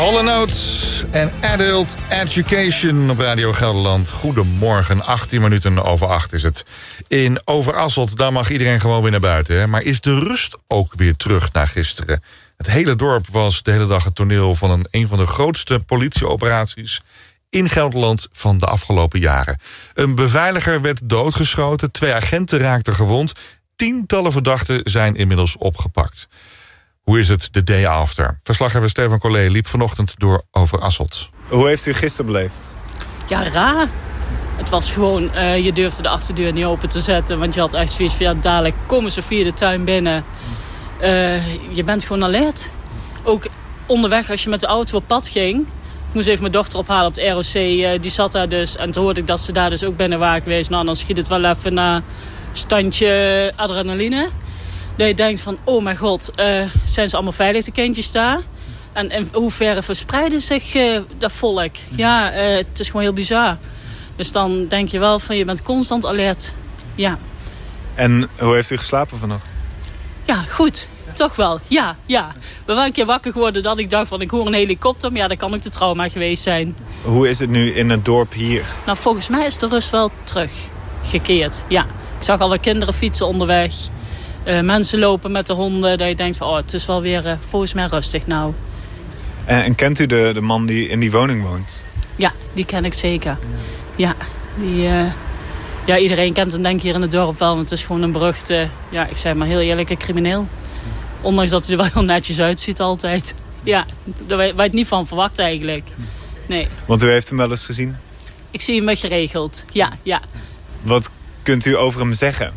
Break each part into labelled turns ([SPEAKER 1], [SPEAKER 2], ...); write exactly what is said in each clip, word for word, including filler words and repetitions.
[SPEAKER 1] All and Oates en Adult Education op Radio Gelderland. Goedemorgen, achttien minuten over acht is het. In Overasselt, daar mag iedereen gewoon weer naar buiten. Hè? Maar is de rust ook weer terug na gisteren? Het hele dorp was de hele dag het toneel van een, een van de grootste politieoperaties in Gelderland van de afgelopen jaren. Een beveiliger werd doodgeschoten, twee agenten raakten gewond. Tientallen verdachten zijn inmiddels opgepakt. Hoe is het de day after? Verslaggever Stefan Collé liep vanochtend door Overasselt.
[SPEAKER 2] Hoe heeft u gisteren beleefd?
[SPEAKER 3] Ja, raar. Het was gewoon, uh, je durfde de achterdeur niet open te zetten. Want je had echt zoiets van, ja, dadelijk komen ze via de tuin binnen. Uh, je bent gewoon alert. Ook onderweg als je met de auto op pad ging. Ik moest even mijn dochter ophalen op het R O C. Uh, die zat daar dus. En toen hoorde ik dat ze daar dus ook binnen waren geweest. Nou, dan schiet het wel even naar standje adrenaline. Dat je denkt van, oh mijn god, uh, zijn ze allemaal veilig, de kindjes daar? En in hoeverre verspreiden zich uh, dat volk? Ja, uh, het is gewoon heel bizar. Dus dan denk je wel van, je bent constant alert. Ja.
[SPEAKER 2] En hoe heeft u geslapen vannacht?
[SPEAKER 3] Ja, goed. Toch wel. Ja, ja. We waren een keer wakker geworden dat ik dacht van, ik hoor een helikopter. Maar ja, dat kan ook de trauma geweest zijn.
[SPEAKER 2] Hoe is het nu in het dorp hier?
[SPEAKER 3] Nou, volgens mij is de rust wel teruggekeerd. Ja. Ik zag alle kinderen fietsen onderweg. Uh, mensen lopen met de honden. Dat je denkt van, oh, het is wel weer uh, volgens mij rustig nou.
[SPEAKER 2] En, en kent u de, de man die in die woning woont?
[SPEAKER 3] Ja, die ken ik zeker. Ja, die, uh, ja iedereen kent hem denk ik hier in het dorp wel. Want het is gewoon een beruchte, ja, ik zeg maar heel eerlijke crimineel. Ondanks dat hij er wel heel netjes uitziet altijd. Ja, daar wij, wij het niet van verwacht eigenlijk. Nee.
[SPEAKER 2] Want u heeft hem wel eens gezien?
[SPEAKER 3] Ik zie hem wel geregeld, ja, ja.
[SPEAKER 2] Wat kunt u over hem zeggen?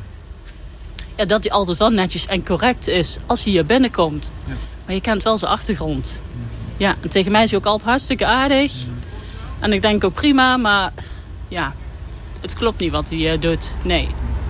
[SPEAKER 3] Ja, dat hij altijd wel netjes en correct is als hij hier binnenkomt. Ja. Maar je kent wel zijn achtergrond. Ja, en tegen mij is hij ook altijd hartstikke aardig. En ik denk ook prima, maar ja, het klopt niet wat hij uh, doet. Nee.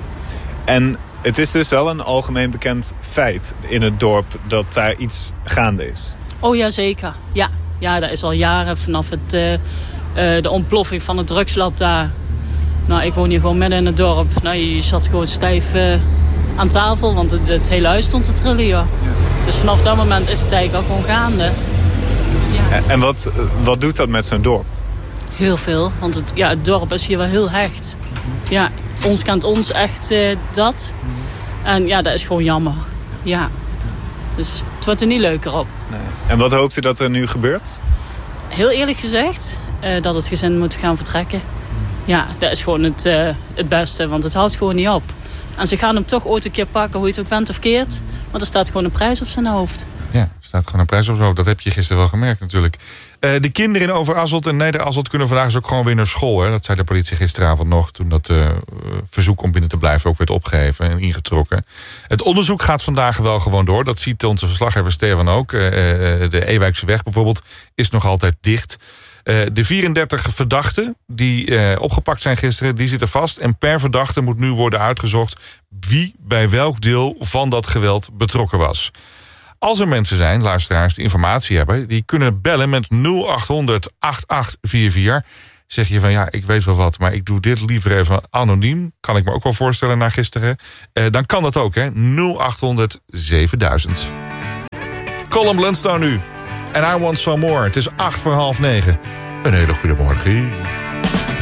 [SPEAKER 2] En het is dus wel een algemeen bekend feit in het dorp dat daar iets gaande is.
[SPEAKER 3] Oh ja, zeker. Ja, ja dat is al jaren vanaf het, uh, uh, de ontploffing van het drugslab daar. Nou, ik woon hier gewoon midden in het dorp. Nou, je zat gewoon stijf uh, aan tafel, want het, het hele huis stond te trillen hier. Ja. Dus vanaf dat moment is het eigenlijk al gewoon gaande. Ja.
[SPEAKER 2] En wat, wat doet dat met zo'n dorp?
[SPEAKER 3] Heel veel, want het, ja, het dorp is hier wel heel hecht. Ja, ons kent ons echt uh, dat. En ja, dat is gewoon jammer. Ja. Dus het wordt er niet leuker op.
[SPEAKER 2] Nee. En wat hoopt u dat er nu gebeurt?
[SPEAKER 3] Heel eerlijk gezegd, uh, dat het gezin moet gaan vertrekken. Ja, dat is gewoon het, uh, het beste, want het houdt gewoon niet op. En ze gaan hem toch ooit een keer pakken, hoe je het ook went of keert. Want er staat gewoon een prijs op zijn hoofd.
[SPEAKER 1] Ja, er staat gewoon een prijs op zijn hoofd. Dat heb je gisteren wel gemerkt natuurlijk. Uh, de kinderen in Overasselt en Nederasselt kunnen vandaag dus ook gewoon weer naar school. Hè? Dat zei de politie gisteravond nog, toen dat uh, verzoek om binnen te blijven ook werd opgeheven en ingetrokken. Het onderzoek gaat vandaag wel gewoon door. Dat ziet onze verslaggever Stefan ook. Uh, de Ewijkseweg bijvoorbeeld is nog altijd dicht. Uh, de vierendertig verdachten die uh, opgepakt zijn gisteren, die zitten vast. En per verdachte moet nu worden uitgezocht wie bij welk deel van dat geweld betrokken was. Als er mensen zijn, luisteraars, die informatie hebben, die kunnen bellen met nul acht honderd acht acht vier vier. Zeg je van ja, ik weet wel wat, maar ik doe dit liever even anoniem. Kan ik me ook wel voorstellen na gisteren. Uh, dan kan dat ook, hè. nul acht honderd zevenduizend. Colin Blunstone nu. En I Want Some More. Het is acht voor half negen. Een hele goede morgen.